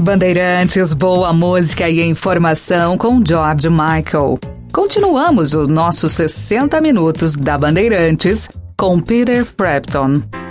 Bandeirantes, boa música e informação com George Michael. Continuamos os nossos 60 minutos da Bandeirantes com Peter Frampton.